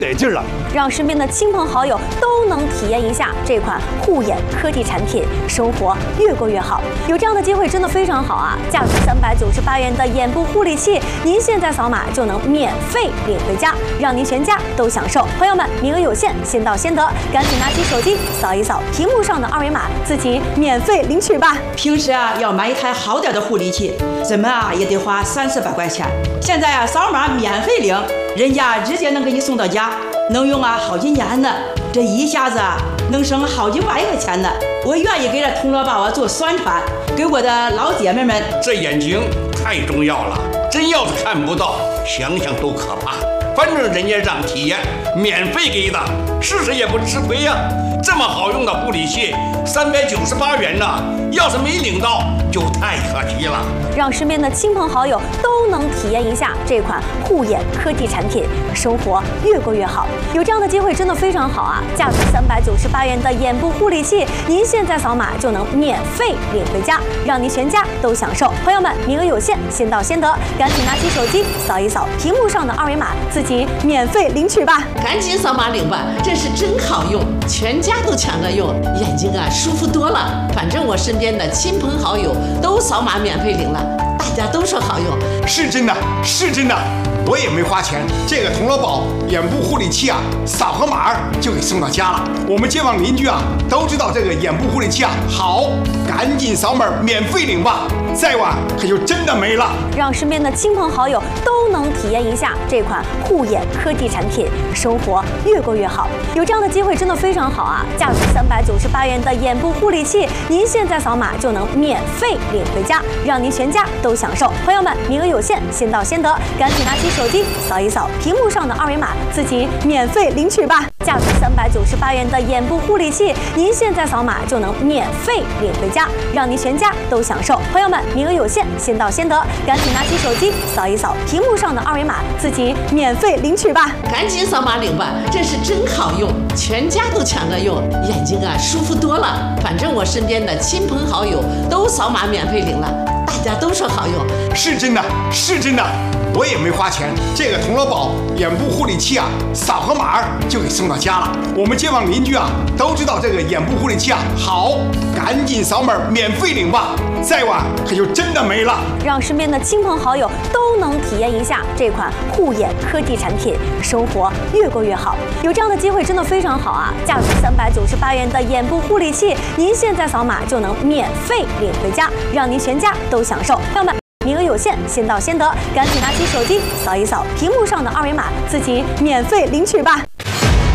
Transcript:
得劲了， 让身边的亲朋好友都能体验一下这款护眼科技产品，生活越过越好。有这样的机会真的非常好啊！价值398元的眼部护理器，您现在扫码就能免费领回家，让您全家都享受。朋友们，名额有限，先到先得，赶紧拿起手机扫一扫屏幕上的二维码，自己免费领取吧。 平时要买一台好点的护理器，怎么也得花30多块钱，现在扫码免费领，人家直接能给你送到家，能用好几年呢，这一下子能省好几万块钱呢。我愿意给这铜锣宝做宣传，给我的老姐妹们。 这眼睛太重要了，真要是看不到，想想都可怕。反正人家让体验，免费给的，试试也不吃亏呀。这么好用的护理器，398元呢，要是没领到，就太可惜了。 让身边的亲朋好友都能体验一下这款护眼科技产品，生活越过越好。有这样的机会真的非常好啊！价值398元的眼部护理器，您现在扫码就能免费领回家，让您全家都享受。朋友们，名额有限，先到先得，赶紧拿起手机扫一扫屏幕上的二维码，自己免费领取吧。 赶紧扫码领吧，这是真好用，全家都抢着用，眼睛舒服多了。反正我身边的亲朋好友都扫码免费领了，大家都说好用。 是真的，是真的，我也没花钱。这个铜锣宝眼部护理器扫个码就给送到家了。我们街坊邻居都知道这个眼部护理器好，赶紧扫码免费领吧，再晚可就真的没了。 让身边的亲朋好友都能体验一下这款护眼科技产品，生活越过越好。有这样的机会真的非常好啊！价值398元的眼部护理器，您现在扫码就能免费领回家，让您全家都享受。朋友们，名额有限，先到先得，赶紧拿起手机扫一扫屏幕上的二维码，自己免费领取吧。价值398元的眼部护理器，您现在扫码就能免费领回家，让您全家都享受。朋友们，名额有限，先到先得，赶紧拿起手机扫一扫屏幕上的二维码，自己免费领取吧。 赶紧扫码领吧，这是真好用，全家都抢着用，眼睛舒服多了。反正我身边的亲朋好友都扫码免费领了，大家都说好用。 是真的，是真的，我也没花钱。这个铜锣宝眼部护理器扫个码就给送到家了。我们街坊邻居都知道这个眼部护理器好，赶紧扫码免费领吧，再晚可就真的没了。 让身边的亲朋好友都能体验一下这款护眼科技产品，生活越过越好。有这样的机会真的非常好啊！价值398元的眼部护理器，您现在扫码就能免费领回家，让您全家都享受。朋友们，名额有限，先到先得，赶紧拿起手机扫一扫屏幕上的二维码，自己免费领取吧。